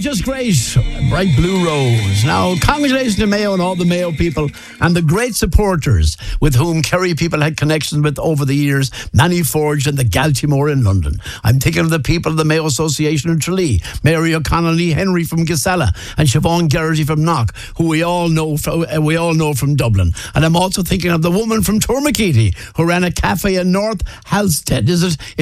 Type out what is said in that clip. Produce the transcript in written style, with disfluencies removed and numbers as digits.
just great. Bright Blue Rose. Now, congratulations to Mayo and all the Mayo people and the great supporters with whom Kerry people had connections with over the years. Manny Forge and the Galtymore in London. I'm thinking of the people of the Mayo Association in Tralee, Mary O'Connell Lee Henry from Gisela, and Siobhan Geraghty from Knock, who we all know from Dublin. And I'm also thinking of the woman from Tourmakeety who ran a cafe in North Halstead. Is